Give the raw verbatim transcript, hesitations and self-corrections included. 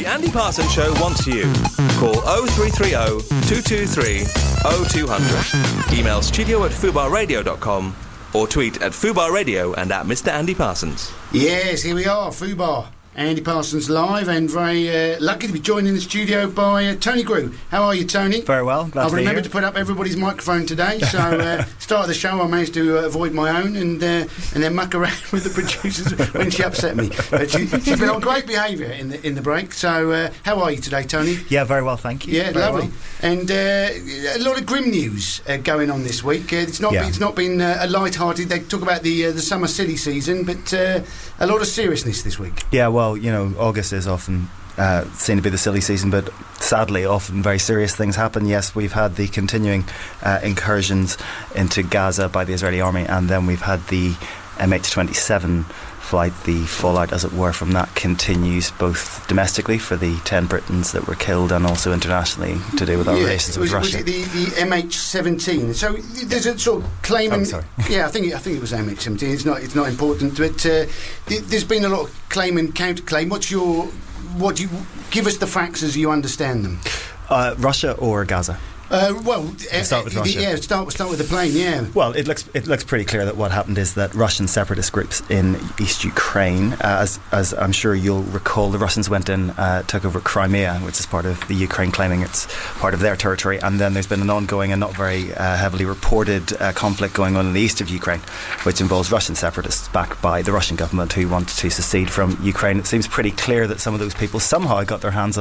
Andy Parsons Show wants you. Call oh three three oh, two two three, oh two hundred. Email studio at fubar radio dot com or tweet at Fubar Radio and at Mister Andy Parsons. Yes, here we are, Fubar. Andy Parsons live, and very uh, lucky to be joined in the studio by uh, Tony Grew. How are you, Tony? Very well, glad I've to be remembered here. to put up everybody's microphone today, so uh, start of the show I managed to uh, avoid my own and uh, and then muck around with the producers when she upset me. But she, she's been on great behaviour in the in the break. So uh, how are you today, Tony? Yeah, very well, thank you. Yeah, very lovely. Well. And uh, a lot of grim news uh, going on this week. Uh, it's not Yeah. been, it's not been uh, a light-hearted. They talk about the uh, the summer silly season, but uh, a lot of seriousness this week. Yeah, well, you know, August is often uh, seen to be the silly season, but sadly often very serious things happen. Yes, we've had the continuing uh, incursions into Gaza by the Israeli army, and then we've had the M H twenty-seven flight. The fallout, as it were, from that continues both domestically for the ten Britons that were killed and also internationally to do with our Yeah, relations was, with was Russia. it the, the M H seventeen? So there's a sort of claim. Oh, and, sorry. Yeah, I think it, I think it was M H seventeen. It's not it's not important, but uh, th- there's been a lot of claim and counterclaim. What's your what do you give us the facts as you understand them? Uh, Russia or Gaza? Uh, well, uh, start with uh, Russia. Yeah, start start with the plane. Yeah. Well, it looks it looks pretty clear that what happened is that Russian separatist groups in East Ukraine, uh, as as I'm sure you'll recall, the Russians went in, uh, took over Crimea, which is part of the Ukraine claiming it's part of their territory, and then there's been an ongoing and not very uh, heavily reported uh, conflict going on in the east of Ukraine, which involves Russian separatists backed by the Russian government who want to secede from Ukraine. It seems pretty clear that some of those people somehow got their hands on